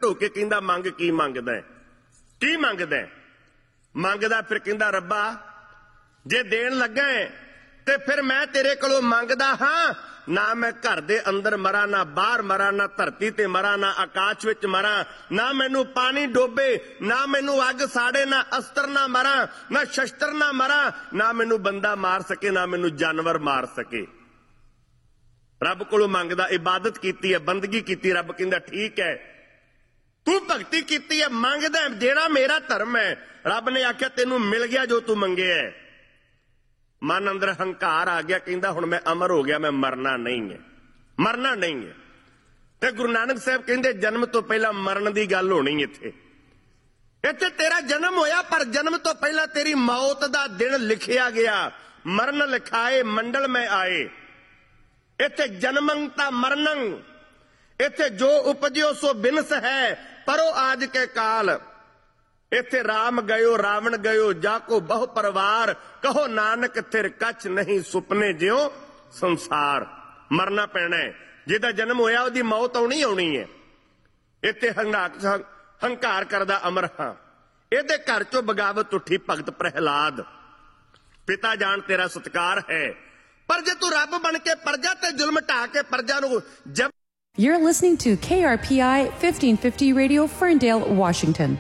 ਪ੍ਰਗਟ ਹੋ ਕੇ ਕਹਿੰਦਾ ਮੰਗ ਕੀ ਮੰਗਦਾ, ਕੀ ਮੰਗਦਾ? ਮੰਗਦਾ ਫਿਰ ਕਹਿੰਦਾ ਰੱਬਾ ਜੇ ਦੇਣ ਲੱਗਾ ਤੇ ਫਿਰ ਮੈਂ ਤੇਰੇ ਕੋਲੋਂ ਮੰਗਦਾ ਹਾਂ, ਨਾ ਮੈਂ ਘਰ ਦੇ ਅੰਦਰ ਮਰਾਂ, ਨਾ ਬਾਹਰ ਮਰਾਂ, ਨਾ ਧਰਤੀ ਤੇ ਮਰਾਂ, ਨਾ ਆਕਾਸ਼ ਵਿੱਚ ਮਰਾਂ, ਨਾ ਮੈਨੂੰ ਪਾਣੀ ਡੋਬੇ, ਨਾ ਮੈਨੂੰ ਅੱਗ ਸਾੜੇ, ਨਾ ਅਸਤਰ ਨਾ ਮਰਾਂ, ਨਾ ਸ਼ਸਤਰ ਨਾ ਮਰਾਂ, ਨਾ ਮੈਨੂੰ ਬੰਦਾ ਮਾਰ ਸਕੇ, ਨਾ ਮੈਨੂੰ ਜਾਨਵਰ ਮਾਰ ਸਕੇ। ਰੱਬ ਕੋਲੋਂ ਮੰਗਦਾ, ਇਬਾਦਤ ਕੀਤੀ ਹੈ, ਬੰਦਗੀ ਕੀਤੀ। ਰੱਬ ਕਹਿੰਦਾ ਠੀਕ ਹੈ, ਤੂੰ ਭਗਤੀ ਕੀਤੀ ਹੈ, ਮੰਗਦਾ ਜਿਹੜਾ ਮੇਰਾ ਧਰਮ ਹੈ। ਰੱਬ ਨੇ ਆਖਿਆ ਤੈਨੂੰ ਮਿਲ ਗਿਆ ਜੋ ਤੂੰ ਮੰਗਿਆ ਹੈ। ਮਨ ਅੰਦਰ ਹੰਕਾਰ ਆ ਗਿਆ, ਕਹਿੰਦਾ ਹੁਣ ਮੈਂ ਅਮਰ ਹੋ ਗਿਆ, ਮੈਂ ਮਰਨਾ ਨਹੀਂ ਹੈ, ਮਰਨਾ ਨਹੀਂ ਹੈ। ਤੇ ਗੁਰੂ ਨਾਨਕ ਸਾਹਿਬ ਕਹਿੰਦੇ ਜਨਮ ਤੋਂ ਪਹਿਲਾਂ ਮਰਨ ਦੀ ਗੱਲ ਹੋਣੀ ਇੱਥੇ। ਇੱਥੇ ਤੇਰਾ ਜਨਮ ਹੋਇਆ ਪਰ ਜਨਮ ਤੋਂ ਪਹਿਲਾਂ ਤੇਰੀ ਮੌਤ ਦਾ ਦਿਨ ਲਿਖਿਆ ਗਿਆ। ਮਰਨ ਲਿਖਾਏ ਮੰਡਲ ਮੈਂ ਆਏ। ਇੱਥੇ ਜਨਮੰ ਤਾਂ ਮਰਨੰ, ਇੱਥੇ ਜੋ ਉਪਜਿਓ ਸੋ ਬਿਨਸ ਹੈ, ਪਰੋ ਆਜ ਕੇ ਕਾਲ। ਇੱਥੇ ਰਾਮ ਗਇਓ ਰਾਵਣ ਗਇਓ, ਜਾ ਕੋ ਬਹੁ ਪਰਿਵਾਰ, ਕਹੋ ਨਾਨਕ ਥਿਰ ਕੱਛ ਨਹੀਂ, ਸੁਪਨੇ ਜਿਉ ਸੰਸਾਰ। ਮਰਨਾ ਪੈਣਾ ਹੈ, ਜਿਹਦਾ ਜਨਮ ਹੋਇਆ ਉਹਦੀ ਮੌਤ ਆਉਣੀ ਆਉਣੀ ਹੈ। ਇੱਥੇ ਹੰਕਾਰ ਕਰਦਾ ਅਮਰ ਹਾਂ। ਇਹਦੇ ਘਰ ਚੋਂ ਬਗਾਵਤ ਉੱਠੀ ਭਗਤ ਪ੍ਰਹਿਲਾਦ। ਪਿਤਾ ਜਾਣ ਤੇਰਾ ਸਤਿਕਾਰ ਹੈ, ਪਰ ਜੇ ਤੂੰ ਰੱਬ ਬਣ ਕੇ ਪ੍ਰਜਾ ਤੇ ਜ਼ੁਲਮ ਢਾ ਕੇ ਪ੍ਰਜਾ ਨੂੰ You're listening to KRPI 1550 Radio, Ferndale, Washington.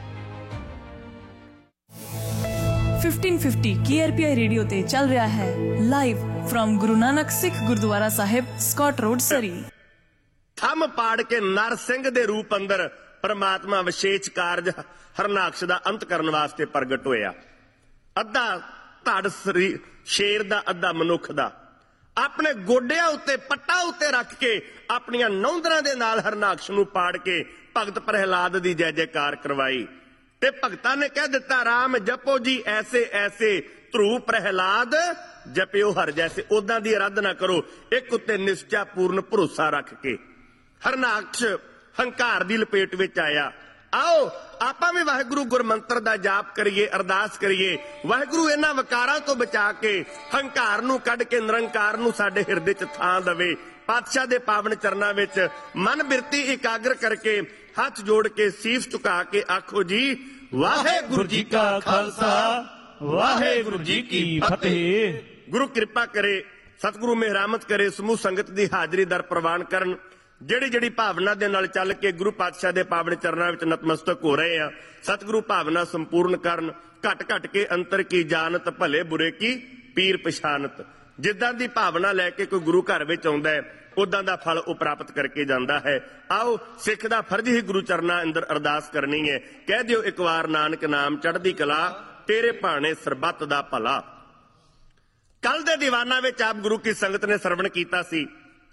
1550 KRPI radio ਤੇ ਚੱਲ ਰਿਹਾ ਹੈ ਲਾਈਵ ਫਰਮ ਗੁਰੂ ਨਾਨਕ ਸਿੱਖ ਗੁਰਦੁਆਰਾ ਸਾਹਿਬ, ਸਕਾਟ ਰੋਡ, ਸਰੀ। ਥੰਮ ਪਾੜ ਕੇ ਨਰ ਸਿੰਘ ਦੇ ਰੂਪ ਅੰਦਰ ਪਰਮਾਤਮਾ ਵਿਸ਼ੇਸ਼ ਕਾਰਜ ਹਰਨਾਕਸ਼ ਦਾ ਅੰਤ ਕਰਨ ਵਾਸਤੇ ਪ੍ਰਗਟ ਹੋਇਆ। ਅੱਧਾ ਧੜ ਸ਼ੇਰ ਦਾ, ਅੱਧਾ ਮਨੁੱਖ ਦਾ, ਆਪਣੇ ਗੋਡਿਆਂ ਉੱਤੇ ਪੱਟਾਂ ਉੱਤੇ ਰੱਖ ਕੇ ਆਪਣੀਆਂ ਨੌਂਦਰਾਂ ਦੇ ਨਾਲ ਹਰਨਾਕਸ਼ ਨੂੰ ਪਾੜ ਕੇ ਭਗਤ ਪ੍ਰਹਿਲਾਦ ਦੀ ਜੈ ਜੈਕਾਰ ਕਰਵਾਈ। ਤੇ ਭਗਤਾਂ ਨੇ ਕਹਿ ਦਿੱਤਾ ਰਾਮ ਜਪੋ ਜੀ ਐਸੇ ਐਸੇ, ਧਰੂ ਪ੍ਰਹਿਲਾਦ ਜਪਿਓ ਹਰ ਜੈਸੇ। ਉਦਾਂ ਦੀ ਅਰਾਧਨਾ ਕਰੋ, ਇੱਕ ਉੱਤੇ ਨਿਸ਼ਚਾ ਪੂਰਨ ਭਰੋਸਾ ਰੱਖ ਕੇ। ਹਰਨਾਕਸ਼ ਹੰਕਾਰ ਦੀ ਲਪੇਟ ਵਿੱਚ ਆਇਆ। ਆਓ ਆਪਾਂ ਵੀ ਵਾਹਿਗੁਰੂ ਗੁਰਮੰਤਰ ਦਾ ਜਾਪ ਕਰੀਏ, ਅਰਦਾਸ ਕਰੀਏ, ਵਾਹਿਗੁਰੂ ਇਹਨਾਂ ਵਕਾਰਾਂ ਤੋਂ ਬਚਾ ਕੇ ਹੰਕਾਰ ਨੂੰ ਕੱਢ ਕੇ ਨਿਰੰਕਾਰ ਨੂੰ ਸਾਡੇ ਹਿਰਦੇ 'ਚ ਥਾਂ ਦੇਵੇ। ਪਾਤਸ਼ਾਹ ਦੇ ਪਾਵਨ ਚਰਨਾਂ ਵਿੱਚ ਮਨ ਬਿਰਤੀ ਇਕਾਗਰ ਕਰਕੇ ਹੱਥ ਜੋੜ ਕੇ ਸੀਸ ਝੁਕਾ ਕੇ ਆਖੋ ਜੀ ਵਾਹਿਗੁਰੂ ਜੀ ਕਾ ਖਾਲਸਾ, ਵਾਹਿਗੁਰੂ ਜੀ ਕੀ ਫਤਿਹ। ਗੁਰੂ ਕਿਰਪਾ ਕਰੇ, ਸਤਿਗੁਰੂ ਮਿਹਰਾਮਤ ਕਰੇ, ਸਮੂਹ ਸੰਗਤ ਦੀ ਹਾਜ਼ਰੀ ਦਰ ਪ੍ਰਵਾਨ ਕਰਨ। ਜਿਹੜੀ ਜਿਹੜੀ ਭਾਵਨਾ ਦੇ ਨਾਲ ਚੱਲ ਕੇ ਗੁਰੂ ਪਾਤਸ਼ਾਹ ਦੇ ਪਾਵਨ ਚਰਨਾਂ ਵਿੱਚ ਨਤਮਸਤਕ ਹੋ ਰਹੇ ਆ, ਸਤਿਗੁਰੂ ਭਾਵਨਾ ਸੰਪੂਰਨ ਕਰਨ। ਘਟ ਘਟ ਕੇ ਅੰਤਰ ਕੀ ਜਾਣਤ, ਭਲੇ ਬੁਰੇ ਕੀ ਪੀਰ ਪਛਾਨਤ। ਜਿੱਦਾਂ ਦੀ ਭਾਵਨਾ ਲੈ ਕੇ ਕੋਈ ਗੁਰੂ ਘਰ ਵਿੱਚ ਆਉਂਦਾ ਹੈ, ਉਦਾਂ ਦਾ ਫਲ ਉਹ ਪ੍ਰਾਪਤ ਕਰਕੇ ਜਾਂਦਾ ਹੈ। ਆਓ ਸਿੱਖ ਦਾ ਫਰਜ਼ ਹੀ ਗੁਰੂ ਚਰਨਾਂ ਅੰਦਰ ਅਰਦਾਸ ਕਰਨੀ ਹੈ। ਕਹਿ ਦਿਓ ਇੱਕ ਵਾਰ ਨਾਨਕ ਨਾਮ ਚੜ੍ਹਦੀ ਕਲਾ, ਤੇਰੇ ਭਾਣੇ ਸਰਬੱਤ ਦਾ ਭਲਾ। ਕੱਲ ਦੇ ਦੀਵਾਨਾਂ ਵਿੱਚ ਆਪ ਗੁਰੂ ਕੀ ਸੰਗਤ ਨੇ ਸਰਵਣ ਕੀਤਾ ਸੀ।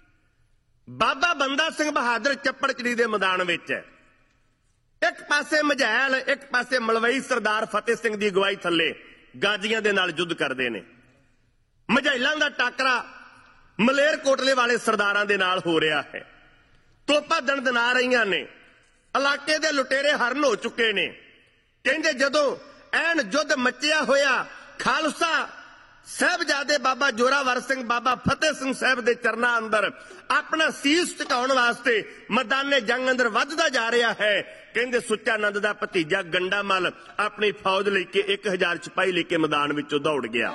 ਬਾਬਾ ਬੰਦਾ ਸਿੰਘ ਬਹਾਦਰ ਚੱਪੜਚਿੜੀ ਦੇ ਮੈਦਾਨ ਵਿੱਚ ਹੈ। ਇੱਕ ਪਾਸੇ ਮਝੈਲ, ਇੱਕ ਪਾਸੇ ਮਲਵਈ ਸਰਦਾਰ ਫਤਿਹ ਸਿੰਘ ਦੀ ਅਗਵਾਈ ਥੱਲੇ ਗਾਜੀਆਂ ਦੇ ਨਾਲ ਯੁੱਧ ਕਰਦੇ ਨੇ। ਮਝੈਲਾਂ ਦਾ ਟਾਕਰਾ ਮਲੇਰ ਕੋਟਲੇ ਵਾਲੇ ਸਰਦਾਰਾਂ ਦੇ ਨਾਲ ਹੋ ਰਿਹਾ ਹੈ। ਤੋਪਾਂ ਦਣਦਣਾ ਰਹੀਆਂ ਨੇ, ਇਲਾਕੇ ਦੇ ਲੁਟੇਰੇ ਹਰਨ ਹੋ ਚੁੱਕੇ ਨੇ। ਕਹਿੰਦੇ ਜਦੋਂ ਐਨ ਯੁੱਧ ਮੱਚਿਆ ਹੋਇਆ, ਖਾਲਸਾ ਸਾਹਿਬਜ਼ਾਦੇ ਬਾਬਾ ਜੋਰਾਵਰ ਸਿੰਘ, ਬਾਬਾ ਫਤਿਹ ਸਿੰਘ ਸਾਹਿਬ ਦੇ ਚਰਨਾਂ ਅੰਦਰ ਆਪਣਾ ਸੀਸ ਝੁਕਾਉਣ ਵਾਸਤੇ ਮੈਦਾਨੇ ਜੰਗ ਅੰਦਰ ਵੱਧਦਾ ਜਾ ਰਿਹਾ ਹੈ। ਕਹਿੰਦੇ ਸੁੱਚਾ ਨੰਦ ਦਾ ਭਤੀਜਾ ਗੰਡਾ ਮੱਲ ਆਪਣੀ ਫੌਜ ਲੈ ਕੇ 1000 ਸਿਪਾਹੀ ਲੈ ਕੇ ਮੈਦਾਨ ਵਿੱਚੋਂ ਦੌੜ ਗਿਆ।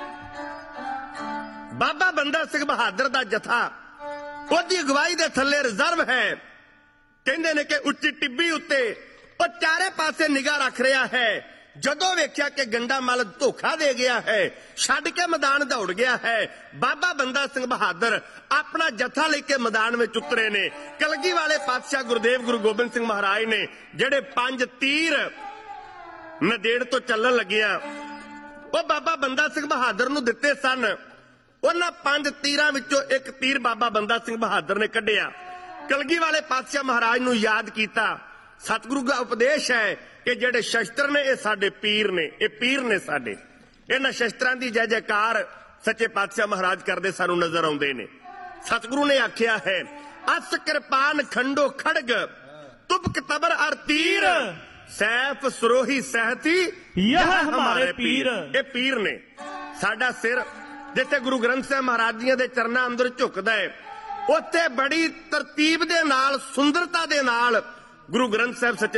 ਬਾਬਾ ਬੰਦਾ ਸਿੰਘ ਬਹਾਦਰ ਦਾ ਜਥਾ ਉਹਦੀ ਅਗਵਾਈ ਦੇ ਥੱਲੇ ਰਿਜ਼ਰਵ ਹੈ। ਕਹਿੰਦੇ ਨੇ ਕਿ ਉੱਚੀ ਟਿੱਬੀ ਉੱਤੇ ਉਹ ਚਾਰੇ ਪਾਸੇ ਨਿਗਾਹ ਰੱਖ ਰਿਹਾ ਹੈ। ਜਦੋਂ ਵੇਖਿਆ ਕਿ ਗੰਡਾ ਮੱਲ ਧੋਖਾ ਦੇ ਗਿਆ ਹੈ, ਛੱਡ ਕੇ ਮੈਦਾਨ ਦੌੜ ਗਿਆ ਹੈ, ਬਾਬਾ ਬੰਦਾ ਸਿੰਘ ਬਹਾਦਰ ਆਪਣਾ ਜਥਾ ਲੈ ਕੇ ਮੈਦਾਨ ਵਿੱਚ ਉਤਰੇ ਨੇ। ਕਲਗੀ ਵਾਲੇ ਪਾਤਸ਼ਾਹ ਗੁਰਦੇਵ ਗੁਰੂ ਗੋਬਿੰਦ ਸਿੰਘ ਮਹਾਰਾਜ ਨੇ ਜਿਹੜੇ 5 ਤੀਰ ਨਦੇੜ ਤੋਂ ਚੱਲਣ ਲੱਗਿਆ ਉਹ ਬਾਬਾ ਬੰਦਾ ਸਿੰਘ ਬਹਾਦਰ ਨੂੰ ਦਿੱਤੇ ਸਨ। ਉਹਨਾਂ 5 ਤੀਰਾਂ ਵਿੱਚੋਂ ਇੱਕ ਤੀਰ ਬਾਬਾ ਬੰਦਾ ਸਿੰਘ ਬਹਾਦਰ ਨੇ ਕੱਢਿਆ। ਕਲਗੀ ਵਾਲੇ ਪਾਤਸ਼ਾਹ ਮਹਾਰਾਜ ਨੂੰ ਯਾਦ ਕੀਤਾ। ਸਤਿਗੁਰੂ ਦਾ ਉਪਦੇਸ਼ ਹੈ ਕਿ ਜਿਹੜੇ ਸ਼ਸਤਰ ਨੇ ਇਹ ਸਾਡੇ ਪੀਰ ਨੇ, ਇਹ ਪੀਰ ਨੇ ਸਾਡੇ। ਇਹਨਾਂ ਸ਼ਸਤਰਾਂ ਦੀ ਜੈ ਜੈਕਾਰ ਸੱਚੇ ਪਾਤਸ਼ਾਹ ਮਹਾਰਾਜ ਕਰਦੇ ਸਾਨੂੰ ਨਜ਼ਰ ਆਉਂਦੇ ਨੇ। ਸਤਿਗੁਰੂ ਨੇ ਆਖਿਆ ਹੈ ਅਸ ਕਿਰਪਾਨ ਖੰਡੋ ਖੜਗ, ਤੁਬਕ ਤਬਰ ਅਰ ਤੀਰ, ਸੈਫ ਸਰੋਹੀ ਸਹਿਤੀ ਯਹ ਹਮਾਰੇ ਪੀਰ। ਇਹ ਪੀਰ ਨੇ। ਸਾਡਾ ਸਿਰ ਜਿੱਥੇ ਗੁਰੂ ਗ੍ਰੰਥ ਸਾਹਿਬ ਮਹਾਰਾਜ ਜੀਆਂ ਦੇ ਚਰਨਾਂ ਅੰਦਰ ਝੁਕਦਾ ਹੈ, ਉੱਥੇ ਬੜੀ ਤਰਤੀਬ ਦੇ ਨਾਲ, ਸੁੰਦਰਤਾ ਦੇ ਨਾਲ ਗੁਰੂ ਗ੍ਰੰਥ ਸਾਹਿਬ ਸੱਚੇ